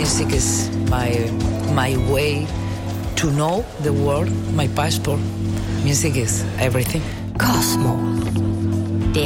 music is my way to know the world, my passport. Music is everything. Cosmo.